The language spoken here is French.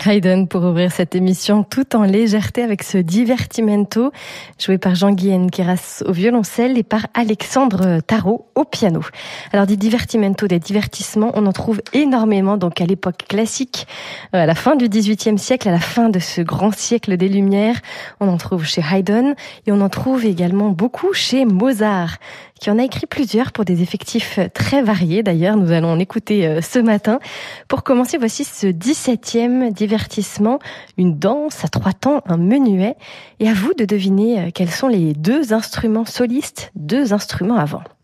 Haydn pour ouvrir cette émission tout en légèreté avec ce divertimento joué par Jean-Guy Enqueras au violoncelle et par Alexandre Tarot au piano. Alors des divertimento, des divertissements, on en trouve énormément donc à l'époque classique, à la fin du XVIIIe siècle, à la fin de ce grand siècle des Lumières. On en trouve chez Haydn et on en trouve également beaucoup chez Mozart, qui en a écrit plusieurs pour des effectifs très variés. D'ailleurs, nous allons en écouter ce matin. Pour commencer, voici ce 17e divertissement, une danse à 3 temps, un menuet. Et à vous de deviner quels sont les 2 instruments solistes, 2 instruments avant.